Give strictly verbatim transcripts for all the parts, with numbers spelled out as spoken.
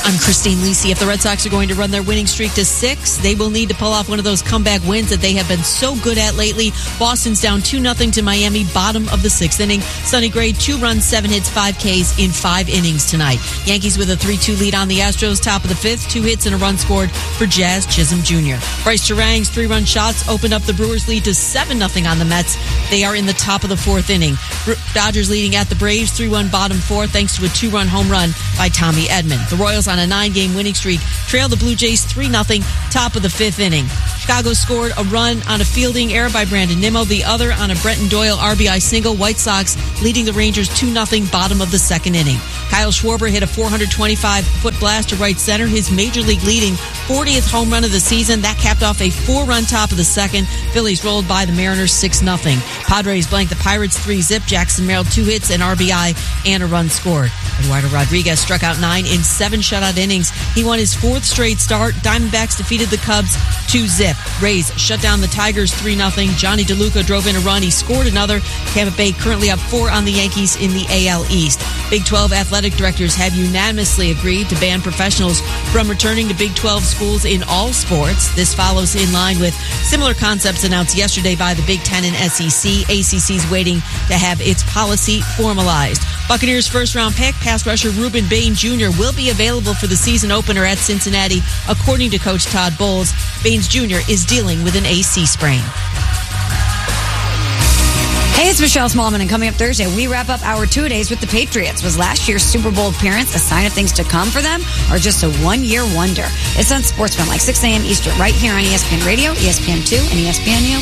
I'm Christine Lisi. If the Red Sox are going to run their winning streak to six, they will need to pull off one of those comeback wins that they have been so good at lately. Boston's down two nothing to Miami, bottom of the sixth inning. Sonny Gray, two runs, seven hits, five Ks in five innings tonight. Yankees with a three two lead on the Astros, top of the fifth. Two hits and a run scored for Jazz Chisholm Junior Bryce Terang's three-run shots opened up the Brewers' lead to seven nothing on the Mets. They are in the top of the fourth inning. Dodgers leading at the Braves, three one bottom fourth, thanks to a two-run home run by Tommy Edman. The Royals on a nine-game winning streak trail the Blue Jays three nothing, top of the fifth inning. Chicago scored a run on a fielding error by Brandon Nimmo, the other on a Brenton Doyle R B I single. White Sox leading the Rangers two nothing, bottom of the second inning. Kyle Schwarber hit a four twenty-five foot blast to right center, his major league leading fortieth home run of the season. That capped off a four-run top of the second. Phillies rolled by the Mariners six nothing. Padres blanked the Pirates three zip. Jackson Merrill two hits, an R B I, and a run scored. Eduardo Rodriguez struck out nine in seven shutout innings. He won his fourth straight start. Diamondbacks defeated the Cubs two zip. Rays shut down the Tigers three nothing. Johnny DeLuca drove in a run. He scored another. Tampa Bay currently up four on the Yankees in the A L East. Big twelve athletic directors have unanimously agreed to ban professionals from returning to Big twelve schools in all sports. This follows in line with similar concepts announced yesterday by the Big Ten and S E C. A C C's waiting to have its policy formalized. Buccaneers first-round pick, pass rusher Reuben Bain Junior will be available for the season opener at Cincinnati, according to Coach Todd Bowles. Baines Junior is dealing with an A C sprain. Hey, it's Michelle Smallman, and coming up Thursday, we wrap up our two-a-days with the Patriots. Was last year's Super Bowl appearance a sign of things to come for them, or just a one-year wonder? It's on Sportsman, like six a.m. Eastern, right here on E S P N Radio, E S P N two, and E S P N U.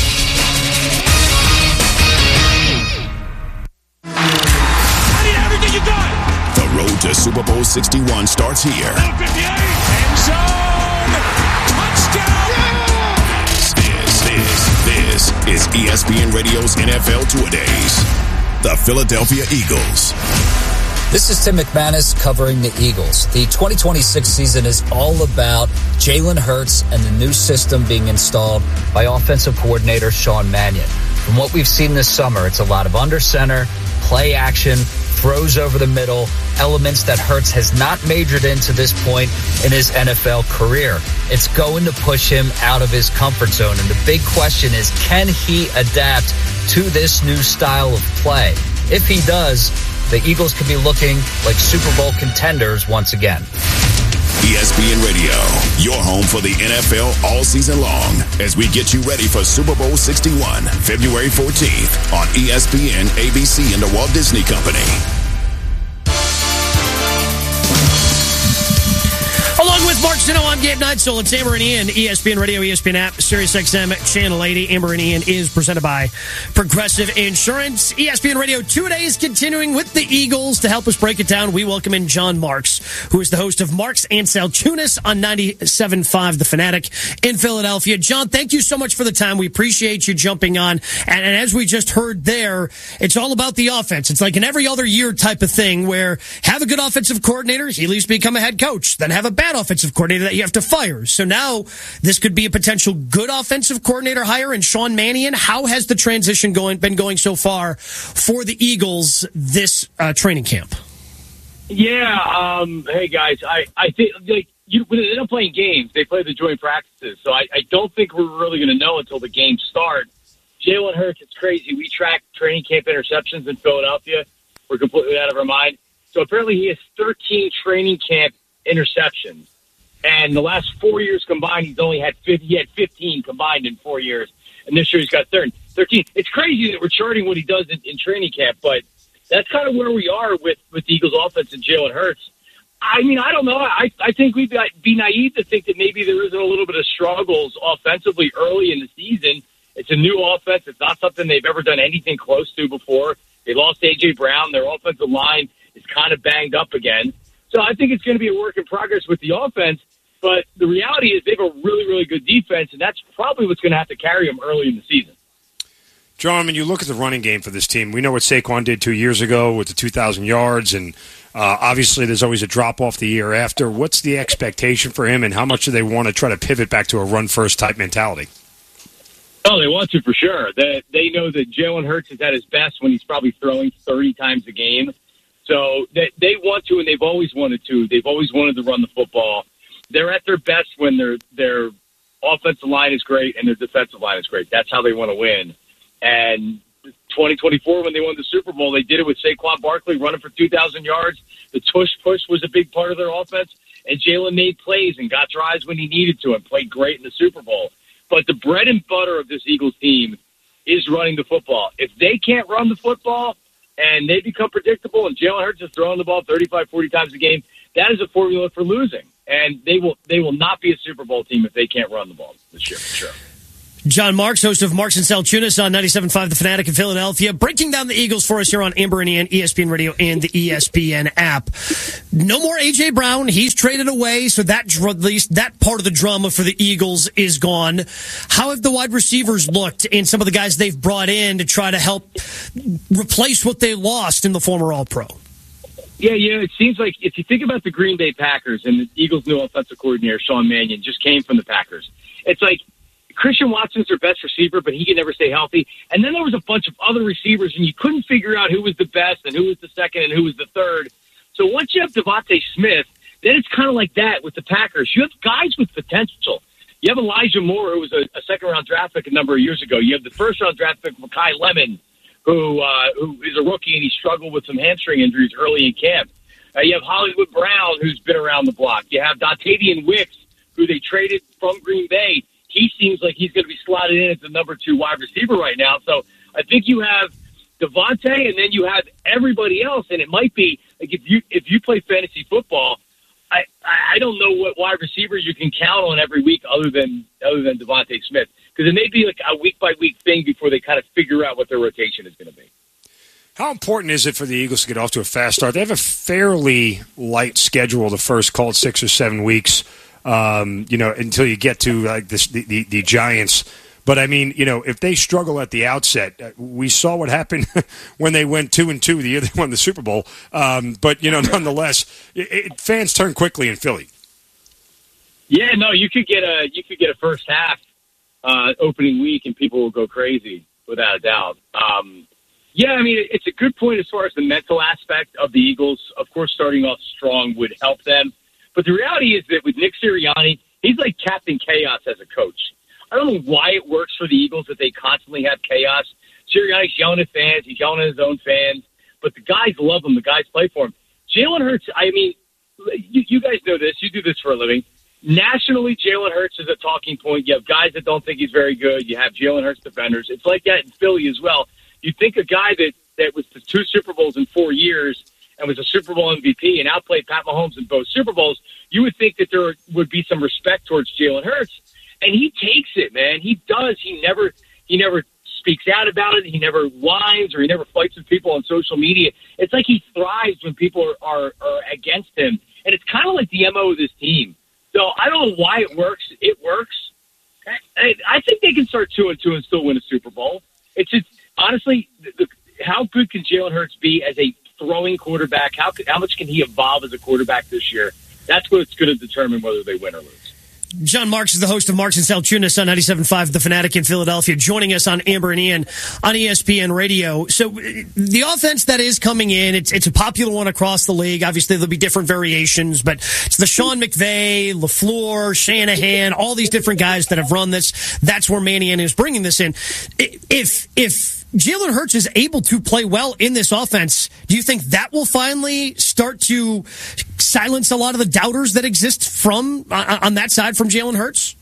I need everything you got! The road to Super Bowl sixty-one starts here. End zone! Touchdown! This, this, this is E S P N Radio's N F L Two-A-Days. The Philadelphia Eagles. This is Tim McManus covering the Eagles. The twenty twenty-six season is all about Jalen Hurts and the new system being installed by offensive coordinator Sean Mannion. From what we've seen this summer, it's a lot of under center, play action, throws over the middle, elements that Hurts has not majored in to this point in his N F L career. It's going to push him out of his comfort zone. And the big question is, can he adapt to this new style of play? If he does, the Eagles could be looking like Super Bowl contenders once again. E S P N Radio, your home for the N F L all season long, as we get you ready for Super Bowl sixty-one, February fourteenth on E S P N, A B C, and the Walt Disney Company. Along with Mark Zeno, I'm Gabe Neitzel. It's Amber and Ian, E S P N Radio, E S P N app, SiriusXM, Channel eighty. Amber and Ian is presented by Progressive Insurance. E S P N Radio two-a-days continuing with the Eagles. To help us break it down, we welcome in John Marks, who is the host of Marks and Saltunis on ninety-seven point five The Fanatic in Philadelphia. John, thank you so much for the time. We appreciate you jumping on. And, and as we just heard there, it's all about the offense. It's like an every other year type of thing where have a good offensive coordinator, he leaves to become a head coach, then have a bad offensive coordinator that you have to fire. So now this could be a potential good offensive coordinator hire in Sean Mannion. How has the transition going been going so far for the Eagles this uh, training camp? Yeah, um, hey guys, I, I think like you, when they don't playing games, they play the joint practices. So I, I don't think we're really going to know until the games start. Jalen Hurts, it's crazy. We track training camp interceptions in Philadelphia. We're completely out of our mind. So apparently he has thirteen training camp interceptions. And the last four years combined, he's only had fifty, he had fifteen combined in four years. And this year he's got thirteen. It's crazy that we're charting what he does in, in training camp, but that's kind of where we are with, with the Eagles offense and Jalen Hurts. I mean, I don't know. I, I think we'd be naive to think that maybe there isn't a little bit of struggles offensively early in the season. It's a new offense. It's not something they've ever done anything close to before. They lost A J. Brown. Their offensive line is kind of banged up again. So I think it's going to be a work in progress with the offense. But the reality is they have a really, really good defense, and that's probably what's going to have to carry them early in the season. John, when you look at the running game for this team, we know what Saquon did two years ago with the two thousand yards, and uh, obviously there's always a drop-off the year after. What's the expectation for him, and how much do they want to try to pivot back to a run-first type mentality? Oh, they want to for sure. They, they know that Jalen Hurts is at his best when he's probably throwing thirty times a game. So they, they want to, and they've always wanted to. They've always wanted to run the football. They're at their best when their their offensive line is great and their defensive line is great. That's how they want to win. And twenty twenty-four, when they won the Super Bowl, they did it with Saquon Barkley running for two thousand yards. The tush push was a big part of their offense, and Jalen made plays and got drives when he needed to and played great in the Super Bowl. But the bread and butter of this Eagles team is running the football. If they can't run the football and they become predictable and Jalen Hurts is throwing the ball thirty-five, forty times a game, that is a formula for losing. And they will they will not be a Super Bowl team if they can't run the ball this year, for sure. John Marks, host of Marks and Salchunas on ninety-seven point five The Fanatic in Philadelphia, breaking down the Eagles for us here on Amber and Ian, E S P N Radio, and the E S P N app. No more A J. Brown. He's traded away, so that at least that part of the drama for the Eagles is gone. How have the wide receivers looked in some of the guys they've brought in to try to help replace what they lost in the former All-Pro? Yeah, yeah, it seems like if you think about the Green Bay Packers and the Eagles' new offensive coordinator, Sean Mannion, just came from the Packers. It's like Christian Watson's their best receiver, but he can never stay healthy. And then there was a bunch of other receivers, and you couldn't figure out who was the best and who was the second and who was the third. So once you have Devontae Smith, then it's kind of like that with the Packers. You have guys with potential. You have Elijah Moore, who was a, a second-round draft pick a number of years ago. You have the first-round draft pick, Mekhi Lemon, who uh, who is a rookie, and he struggled with some hamstring injuries early in camp. Uh, you have Hollywood Brown, who's been around the block. You have Dontavian Wicks, who they traded from Green Bay. He seems like he's going to be slotted in as the number two wide receiver right now. So I think you have Devontae, and then you have everybody else, and it might be like if you if you play fantasy football, I I don't know what wide receiver you can count on every week other than other than Devontae Smith, because it may be like a week by week thing before they kind of figure out what their rotation is going to be. How important is it for the Eagles to get off to a fast start? They have a fairly light schedule the first, call it six or seven weeks, um, you know, until you get to like this, the, the, the Giants. But, I mean, you know, if they struggle at the outset, we saw what happened when they went two and two the year they won the Super Bowl. Um, but, you know, nonetheless, it, it, fans turn quickly in Philly. Yeah, no, you could get a you could get a first half uh, opening week and people will go crazy without a doubt. Um, yeah, I mean, it's a good point as far as the mental aspect of the Eagles. Of course, starting off strong would help them. But the reality is that with Nick Sirianni, he's like Captain Chaos as a coach. I don't know why it works for the Eagles that they constantly have chaos. Sirianni's yelling at fans. He's yelling at his own fans. But the guys love him. The guys play for him. Jalen Hurts, I mean, you, you guys know this. You do this for a living. Nationally, Jalen Hurts is a talking point. You have guys that don't think he's very good. You have Jalen Hurts defenders. It's like that in Philly as well. You think a guy that, that was to two Super Bowls in four years and was a Super Bowl M V P and outplayed Pat Mahomes in both Super Bowls, you would think that there would be some respect towards Jalen Hurts. And he takes it, man. He does. He never he never speaks out about it. He never whines or he never fights with people on social media. It's like he thrives when people are, are, are against him. And it's kind of like the M O of this team. So I don't know why it works. It works. I, I think they can start two and two and still win a Super Bowl. It's just, honestly, the, the, how good can Jalen Hurts be as a throwing quarterback? How how much can he evolve as a quarterback this year? That's what's going to determine whether they win or lose. John Marks is the host of Marks and Salchunas on ninety-seven point five The Fanatic in Philadelphia, joining us on Amber and Ian on E S P N Radio. So the offense that is coming in, it's it's a popular one across the league. Obviously, there'll be different variations, but it's the Sean McVay, LaFleur, Shanahan, all these different guys that have run this. That's where Mannion is bringing this in. If if Jalen Hurts is able to play well in this offense, do you think that will finally start to silence a lot of the doubters that exist from uh, on that side from Jalen Hurts?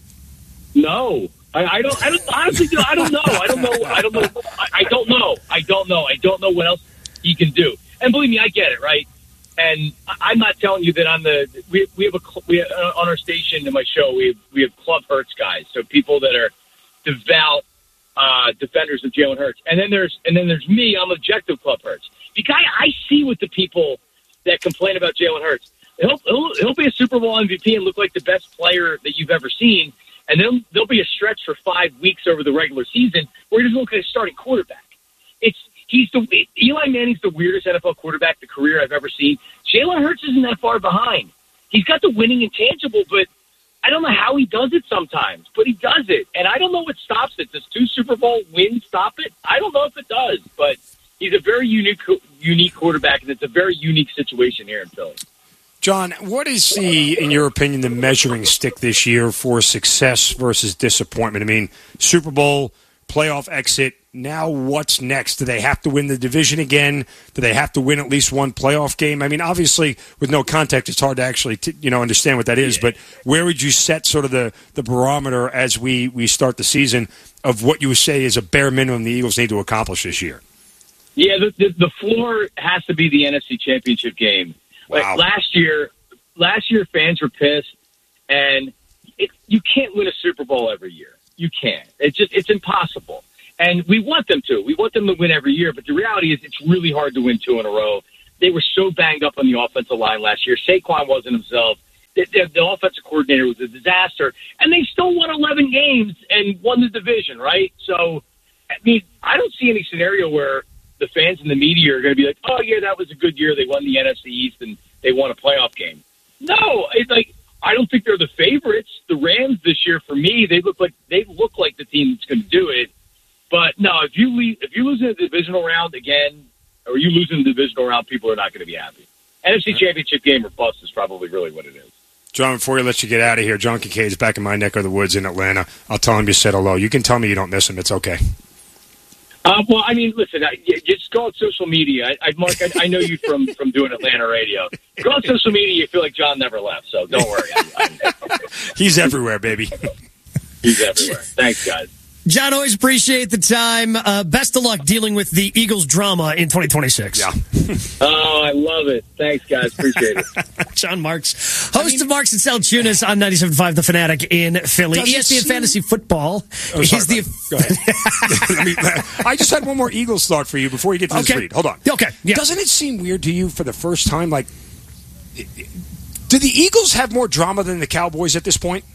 No, I, I don't. I don't honestly. I don't know. I don't know. I don't know. I, I don't know. I don't know. I don't know what else he can do. And believe me, I get it, right? And I'm not telling you that on the we we have a we have, uh, on our station in my show we have, we have Club Hurts guys, so people that are devout uh, defenders of Jalen Hurts, and then there's and then there's me. I'm objective Club Hurts because I, I see what the people that complain about Jalen Hurts. He'll, he'll he'll be a Super Bowl M V P and look like the best player that you've ever seen, and then there'll be a stretch for five weeks over the regular season where he doesn't look like a starting quarterback. It's he's the Eli Manning's the weirdest N F L quarterback the career I've ever seen. Jalen Hurts isn't that far behind. He's got the winning intangible, but I don't know how he does it sometimes, but he does it, and I don't know what stops it. Does two Super Bowl wins stop it? I don't know if it does, but he's a very unique unique quarterback, and it's a very unique situation here in Philly. John, what is the, in your opinion, the measuring stick this year for success versus disappointment? I mean, Super Bowl, playoff exit. Now what's next? Do they have to win the division again? Do they have to win at least one playoff game? I mean, obviously, with no context, it's hard to actually t- you know understand what that is. Yeah. But where would you set sort of the, the barometer as we, we start the season of what you would say is a bare minimum the Eagles need to accomplish this year? Yeah, the, the, the floor has to be the N F C Championship game. Wow. Like last year, last year fans were pissed, and it, you can't win a Super Bowl every year. You can't. It's just it's impossible. And we want them to. We want them to win every year, but the reality is it's really hard to win two in a row. They were so banged up on the offensive line last year. Saquon wasn't himself. The, the, the offensive coordinator was a disaster. And they still won eleven games and won the division, right? So, I mean, I don't see any scenario where the fans and the media are going to be like, oh, yeah, that was a good year. They won the N F C East and they won a playoff game. No, it's like I don't think they're the favorites. The Rams this year, for me, they look like they look like the team that's going to do it. But no, if you leave, if you lose in the divisional round again, or you lose in the divisional round, people are not going to be happy. N F C Championship game or bust is probably really what it is. John, before we let you get out of here, John Kincaid's back in my neck of the woods in Atlanta. I'll tell him you said hello. You can tell me you don't miss him. It's okay. Uh, well, I mean, listen, I, just go on social media. I, I Mark, I, I know you from, from doing Atlanta radio. Go on social media, you feel like John never left, so don't worry. I, I, He's everywhere, baby. He's everywhere. Thanks, guys. John, always appreciate the time. Uh, best of luck dealing with the Eagles drama in twenty twenty-six. Yeah. Oh, I love it. Thanks, guys. Appreciate it. John Marks, host I mean, of Marks and Saltunis on ninety-seven point five The Fanatic in Philly. E S P N seem... Fantasy Football. Oh, sorry, the... Go ahead. Let me, I just had one more Eagles thought for you before you get to this okay. read. Hold on. Okay. Yeah. Doesn't it seem weird to you for the first time, like, do the Eagles have more drama than the Cowboys at this point?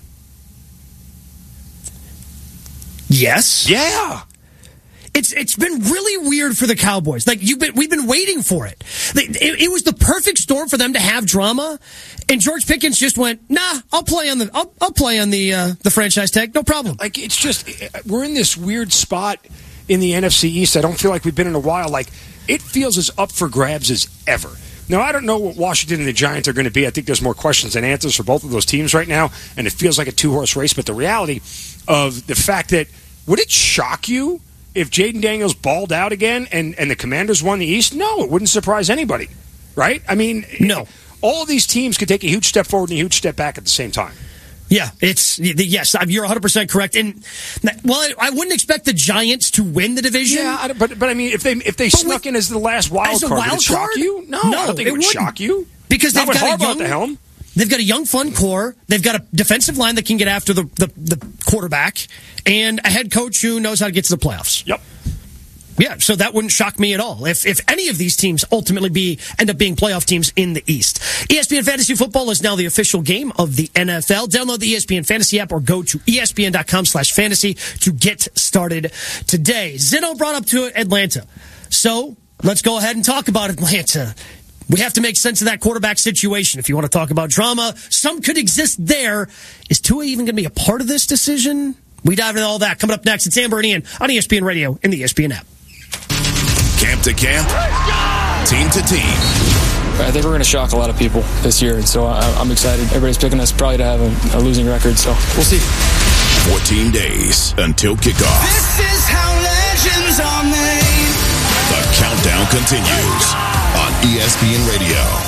Yes. Yeah. It's it's been really weird for the Cowboys. Like you've been, we've been waiting for it. It, it was the perfect storm for them to have drama, and George Pickens just went, "Nah, I'll play on the I'll, I'll play on the uh, the franchise tag, no problem." Like it's just we're in this weird spot in the N F C East. I don't feel like we've been in a while. Like it feels as up for grabs as ever. Now, I don't know what Washington and the Giants are going to be. I think there's more questions than answers for both of those teams right now, and it feels like a two-horse race. But the reality of the fact that, would it shock you if Jaden Daniels balled out again and, and the Commanders won the East? No, it wouldn't surprise anybody, right? I mean, no. All of these teams could take a huge step forward and a huge step back at the same time. Yeah, it's yes, you're one hundred percent correct. And well, I wouldn't expect the Giants to win the division. Yeah, but but I mean, if they if they but snuck with, in as the last wild card, wild would it shock card? you? No, no, I don't think it, it would wouldn't. shock you because they've Not got with a Harbaugh young, at the helm. They've got a young, fun core. They've got a defensive line that can get after the, the, the quarterback, and a head coach who knows how to get to the playoffs. Yep. Yeah, so that wouldn't shock me at all if if any of these teams ultimately be end up being playoff teams in the East. E S P N Fantasy Football is now the official game of the N F L. Download the E S P N Fantasy app or go to E S P N dot com slash fantasy to get started today. Zeno brought up to Atlanta. So let's go ahead and talk about Atlanta. We have to make sense of that quarterback situation. If you want to talk about drama, some could exist there. Is Tua even going to be a part of this decision? We dive into all that coming up next. It's Amber and Ian on E S P N Radio and the E S P N app. Camp to camp, team to team. I think we're going to shock a lot of people this year, and so I'm excited. Everybody's picking us probably to have a, a losing record, so we'll see. fourteen days until kickoff. This is how legends are made. The countdown continues on E S P N Radio.